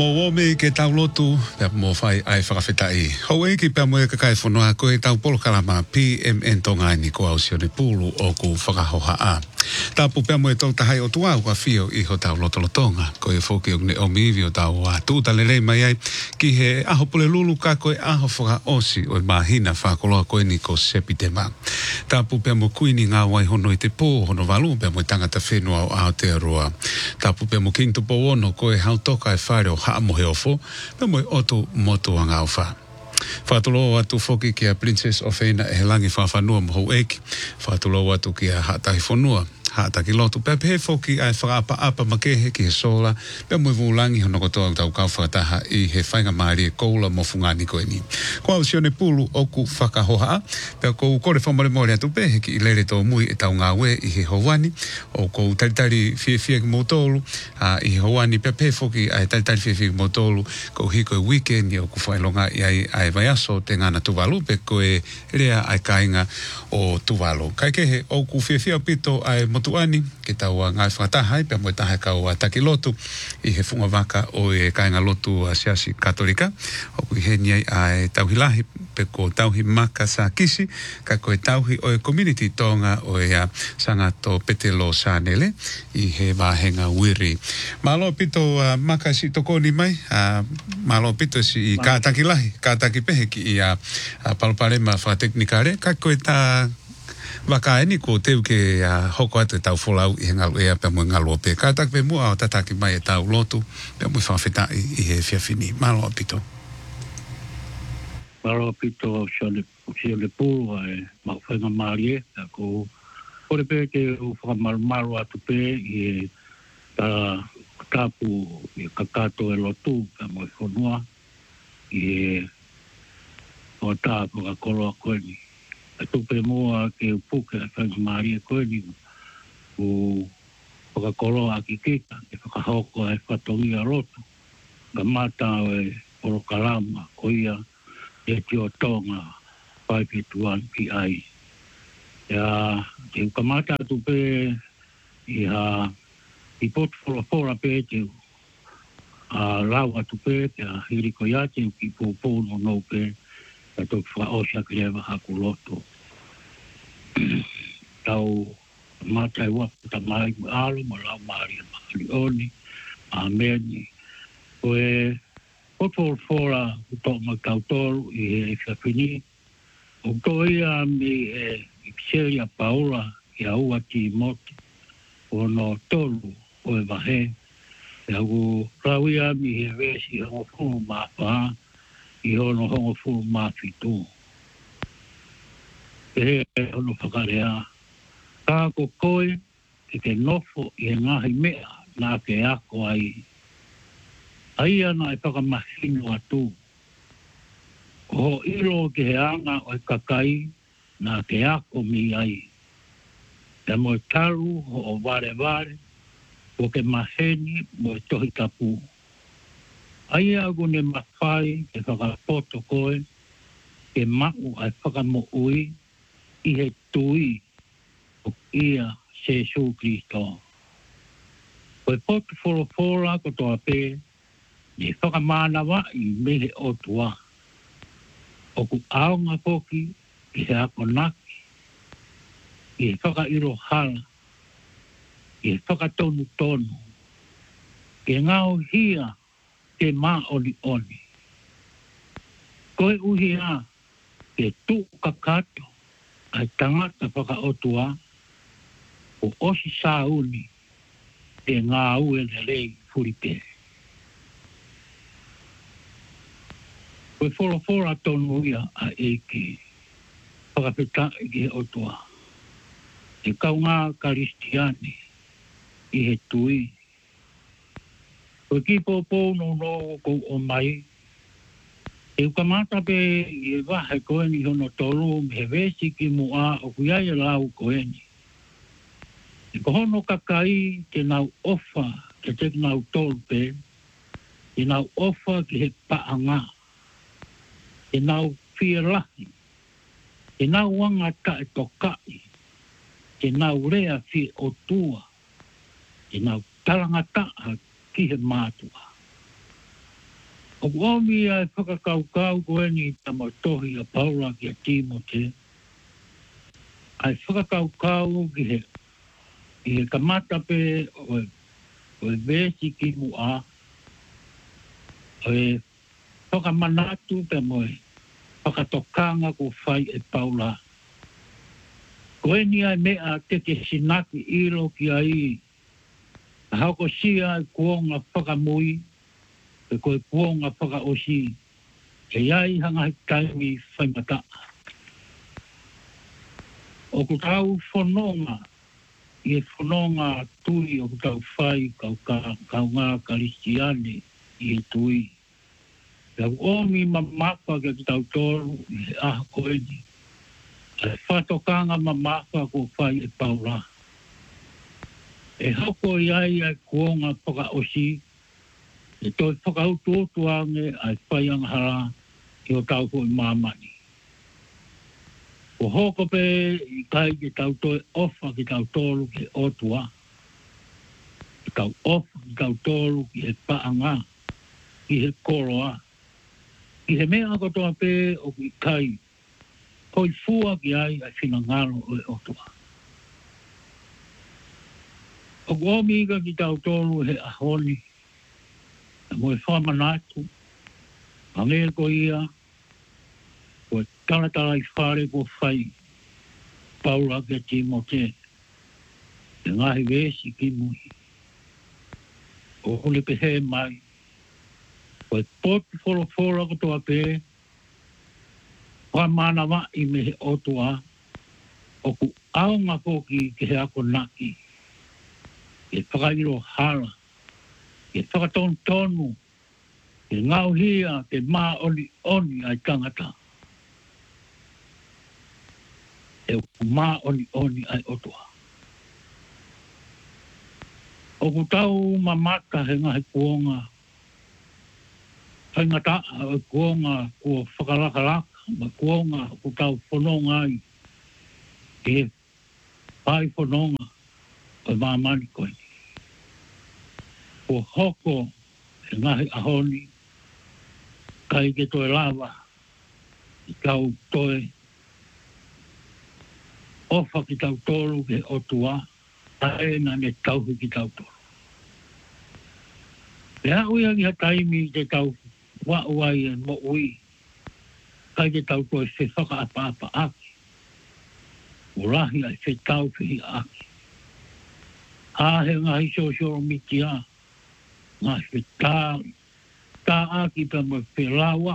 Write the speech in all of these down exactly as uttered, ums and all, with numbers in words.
O me ke tau lotu, pe mo fai ai whakawhitai. Hau e ki pe mo e kakai whanua ko e tau polo kalama P M N tonga ni ko au sione pulu o ku whakahoha a. Tapu pe mo e tau tahai o tua ua fio i ho tau loto lotonga. Ko e whoki o ne o mivi o tau a tūta le rei mai ai ki he aho pule lulu ka ko e aho whaka osi o e mahina whakoloa ko e ni ko sepi te ma. Tapu pe mo kuini ngā wai hono i te pō hono walu pe mo e tangata whenua o Aotearoa. Tapu pe mo kinto po ono ko e hau toka e whare o haa mohe ofo, pe mo e otu motu a ngau wha. Whātulo atu whoki ki a Princess of Eina e he langi whawhanua mo hou eki. Whātulo atu ki a haatahi whanua. Haataki lotu pe pe whoki ai whakaapa apa makehe ki he sola, pe mo e vulangi hono kotoa tau kau whakataha i he whainga maari e koula mo fungani koe ni. Ko au sione pulu oku whakahoha, pe ko kore whamare mori atu pe heki i lere tō mui e tau ngā we i he hawani, o ko taritari fie fie ki motolu, i he hawani pe pe whoki ai taritari fie fie ki motolu, ko hiko e weekend i o ku whailonga i ai ai vai aso te ngana tuvalu, pe ko e rea ai kainga o tuvalu. Kai kehe oku fie fie pito ai motuani, ke tau a ngai whakatahai, pe mo e tahe kau a taki lotu, i he funga waka o e kainga lotu a siasi katolika, o kui he niai a e tauhilahi, pe ko tauhi maka sa kisi, ka ko e tauhi o e community tonga o e a sangato petelo sanele, i he wahenga wiri. Malo pito uh, maka si tokoni mai, uh, malo pito si i kātaki lahi, kātaki peheki i a uh, palparema whakateknikare, ka ko e tā waka eni ko teu ke uh, hoko atu e tau wholau i he ngalu ea pe mo ngalu o pe. Kātak pe mua o tataki mai e tau lotu, pe mo i whawheta i, i he whiawhini. Malo apito. Malo apito sione, sione pulu e mawhenga maari e, a ko kore pe ke u whakamaru atu pe i e ta tapu i kakato e lotu pe mo i whanua i e o tapu ka koloa koe ni. A tupe moa ke upuke a whainga maari e koe ni u whakakoloa a ki kika e whakahoko e whatongi a roto ka mata o e orokalama ko ia e tio tonga whaipetuan ki ai. Ia te ukamata tupe i ha i potu wholafora pe te a lau atu pe te a hiriko iate ki pōpono no pe ka tō whaosia ki rewa haku loto. Tau matai wapu ta mai alo ma lau maari a maari oni a meni ko e potu fora to ma kautoru i e whapini o to ia mi e Xelia Paula i a ua ki moti o no tolu o e wahe e au rauia mi he resi hongo funu ma wha i hono hongo funu ma fitu. E he hono whakarea ka ko koe ki te nofo i he ngahi mea nā ke ako ai. Ai ana e whakamahinu atu. O ho ilo ke he anga o e kakai nā ke ako mi ai. Te mo e taru ho o vare vare o ke maheni mo e tohi tapu. Ai agu ne mawhai ke whakapoto koe ke mau ai whakamo ui i he tui o ia Jesu Kristo. Koe potu wholofora ko toa pē ni whakamānawa i mehe o tua. O ku aonga poki i he ako naki, i he whakairo hala, i he whakatonu tonu, ke ngau hia ke mā oni oni. Koe uhi a, ke tū kakato, ai tangata whakaotua, o osi sāuni, e ngā ue le rei furipe. Koe wholofora tonu ia a eke, whakapeta i ke otua. E kau ngā karistiani i he tui. Koe ki pōpō no no kou o mai. E ukamata pe i e wahe koe ni hono tolu me he vesi ki mua o kuiai e lau koe ni. E kohono kakai te nau ofa te te nau tolu pe, te nau ofa ki he paanga, te nau whielahi, te nau wanga ta e tokai, te nau rea whi o tua, te nau talangata ki he mātua. O omi ai whakakaukau koe ni tamo tohi a Paula ki a Timote. Ai whakakaukau ki he, ki he kamata pe o e, o e vesi ki mu a. O e whakamanatu pe mo e whakatokanga ko whai e Paula. Koe ni ai mea te ke sinaki ilo ki ai. Hauko sia ai kuonga whakamui. E koe kuonga whakaosi. E iai hanga he taimi whaimata. O ku tau whanonga. I e whanonga tui o ku tau whai kau, ka, kau ngā karistiane i e tui. Kau omi mamapa ke ku tau toru i he aha koe ni. E whatokanga mamapa ko whai e Paula. E hako iai ai kuonga whakaosi. E toi whakautu otu ange ai whaiang hara i o tau ko i mamani. O hoko pe i kai ki tau toi ofa ki tau tolu ki otua. Ki tau ofa ki tau tolu ki he paanga, ki he koroa. Ki he mea ko toa pe o ki kai. Koi fua ki ai ai whina ngaro o e otua. O gomi ika ki tau tolu he ahoni. Mo e whamanatu. Ange ko ia. Ko e talatala i whare ko whai. Paula ke Timote. E ngahi vesi ki mui. O hule pe he mai. Ko e potu wholo wholo ko toa pe. Wa mana wa i me he otua. O ku aunga koki ke he ako naki. E whakairo hala. E whakatonu tonu. E ngau hia te maa oni oni ai tangata. E maa oni oni ai otua. O ku tau mamata he ngahi kuonga. Hai ngata e kuonga kua whakarakaraka. Ma kuonga ku tau whanonga ai. E pai whanonga. O mamani koe. Ko hoko e ngahi ahoni. Kai ke toe lava. I tau toe. Ofa ki tau tolu ke otua. Tae na ne tau ki tau tolu. Le hau ia ki ha taimi te tau wa uai e mo ui. Kai ke tau toe se whaka apa apa aki. Urahi ai se tau whihi aki. Ahe ngahi sosoro miti a. Ngā se tā, tā aki pe mo pe lawa.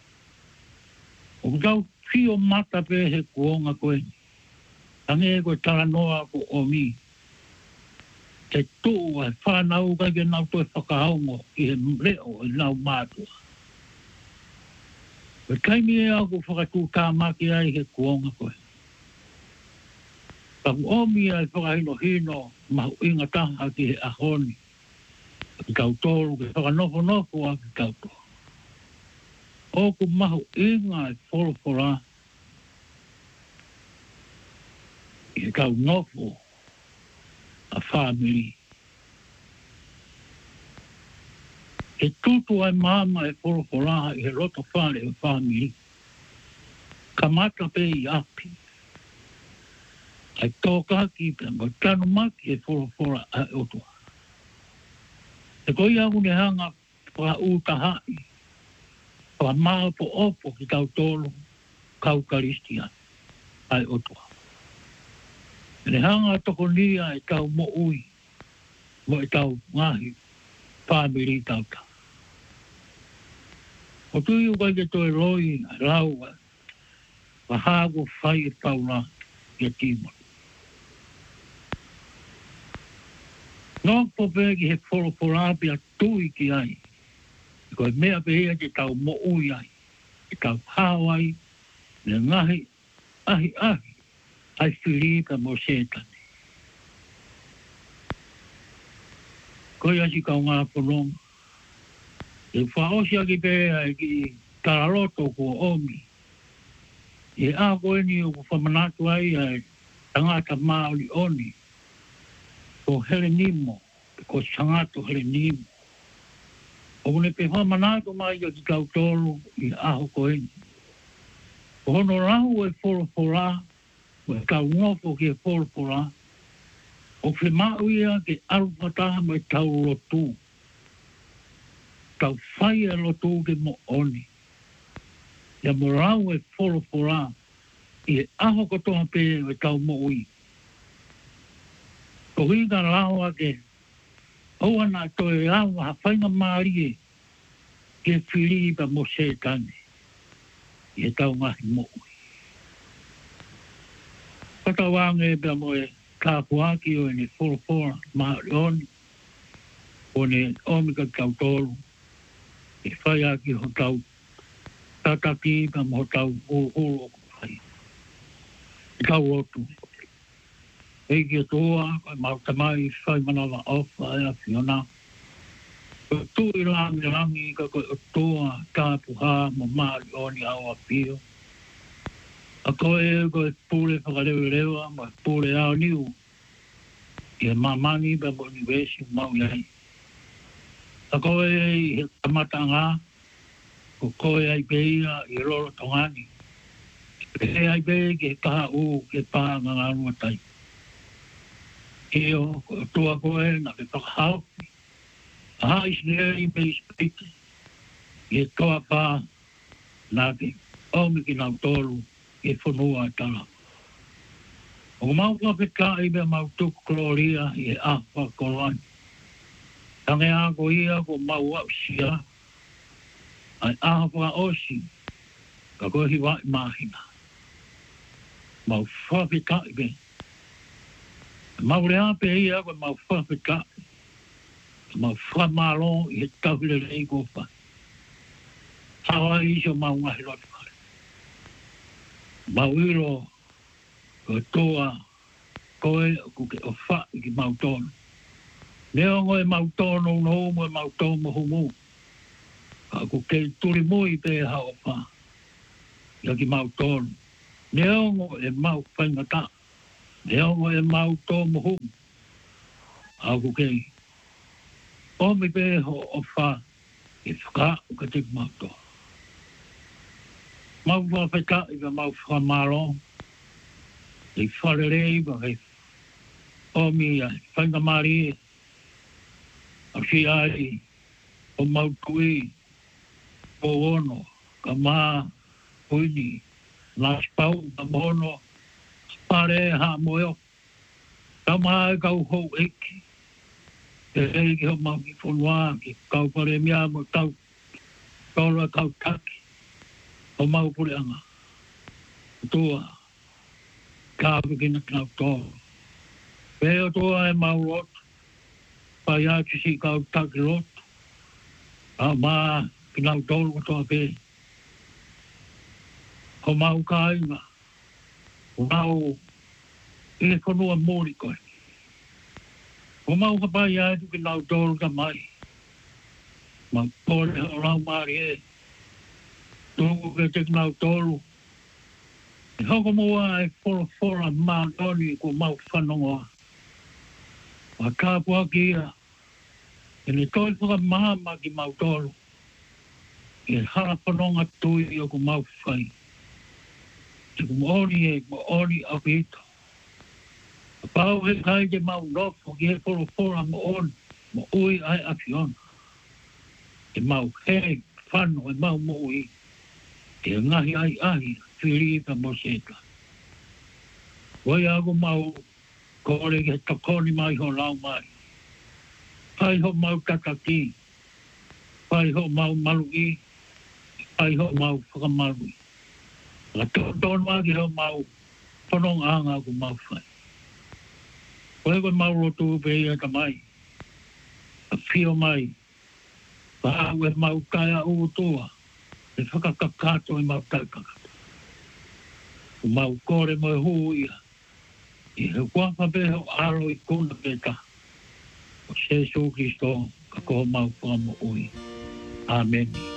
O kutau fio mata pe he kuonga koe. Tange e koe tala noa ko omi. Te tuu ai whanau kai ke nau toi whakahaungo i he leo i nau mātua. Pe kaimi e au ko whakatū tā maki ai he kuonga koe. Taku omi ai whakahino hino mahu inga taha ki he ahoni. Ki tau tolu, ki whakanofo nofo a ki tau tolu. O ku mahu inga e wholofora. I tau nofo a whamiri. E tutu ai mama e wholofora i he roto whare e whamiri. Kamata pe i api. Ai tōka ki pe mo tanu maki e wholofora a otua. E koi au ne hanga wha uta hai. Wha maa po opo ki tau tolu kau karistia. Ai otua. E ne hanga toko nia e tau mo ui. Mo e tau ngahi. Whamiri tau ta. O tui u kai ke toi roi raua. Wha hago whai e paula i a Timor. Nō pope ki he wholoporapi a tui ki ai. Ko e mea pehea te tau mo ui ai. Te tau hawai. Ne ngahi ahi ahi. Ai whiripa mo setane. Ko i asi kau ngā whanonga. E whaosia ki pēa e ki tararoto ko omi. E a koe ni o ku whamanatu ai ai. Tangata maoli oni. Ko Helenimo, ko Sangato Helenimo. O ne pe hoa manato mai o ki kau tolu i aho koeni. O hono rau e folo fora, o e kau ngofo ki e folo fora, o fe mau ia ke aru pataha mai tau lotu. Tau whai e lotu ke mo oni. Ia mo rau e folo fora, i e aho kotoha pe e tau mo ui. O hinga rau a ke, Oa na to e awa ha whainga maari e ke whiriba mo se tane. I e tau ngahi mo ui. Kata wange e bea mo e kāpuaki o e ne whorofora maari oni. O ne omika tau tolu. E whai aki ho tau tataki ka mo tau uhu o kuwhai. E tau otu. Eki e toa, kai mautamai, whai manawa ofa e a whiona. Ko tui rangi rangi ka koe o toa tāpuha mo maari oni au a pio. A koe e koe pule whakarewe rewa, mo pule au niu. I e mamani pa mo ni wesi mau iai. A koe e he tamata ngā, ko koe ai peia i roro tongani. E ai peia ke kaha u ke pā ngā rua tai. Eo, tua koe, na ke whakahau. Aha isnei me ispiti. E toa pā, na ke omi ki nau tolu, e whanua e tala. O mau whapeka i mea mau tuku kloria i e ahwa kolani. Tange ako ia ko mau au sia. Ai ahwa osi, ka koe hiwa i mahina. Mau whapeka i mea. Mau rea pe ia ko mau whawhika. Mau whamalo i he tauhile rei kopa. Hawa iso mau ngahi lotu kare. Mau iro ko toa koe kuke o wha i ki mau tono. Neo ngoe mau tono no mo mau tono humu. Ka kuke turi mui pe hao wha. Ia ki mau tono. Neo ngoe mau whaingata. Neo mo e mau tō mohu. Aku kei. O mi pe ho o wha. E whaka o ka te mau tō. Mau wha whaka i ka mau wha maro. E whare rei wa hei. O mi a whainga mari e. A si ai. O mau tui. O ono. Ka mā. Huini. Nā spau. Ka mono. Pare ha moyo. Tau maa kau hou eki. Te eki ho mau ki whanua ki kau pare mea mo tau. Kau la kau taki. Ho mau pure anga. Tua. Kāpu ki na kinau tō. Peo toa e mau rotu. Pai atu si kau taki rotu. A maa kinau tōru toa pe. Ho mau ka inga. O mau e whanua mōri koe. O mau ka pai atu ki nau tōru ka mai. Ma pōre o rau maari e. Tōku ke te nau tōru. E hoko mua e whora whora mā tōni ko mau whanongoa. Ma kāpua ki ia. E ne toi whaka mahama ki mau tōru. E hara whanonga tui o ko mau whai. Te ko mooni e mooni au hito. A pau he kai te mau nofo ki he poro pora mooni. Mo ui ai afiona. E mau he whano e mau mo ui. E ngahi ai ahi whiripa mo seta. Wai ako mau kore ke takoni mai ho lau mai. Pai ho mau tataki. Pai ho mau malui. Pai ho mau whakamalui. La tōn wā ki hau mau whanong anga ku mau whai. Koe koe mau rotu pe ia ka mai. A whio mai. Pā ue mau kaya u toa. E whakakakato e mau tai kakato. Ku mau kore mo e hu ia. I he wapa pe hau aro i kuna pe ta. O Jesu Christo ka koho mau whamo ui. Amen.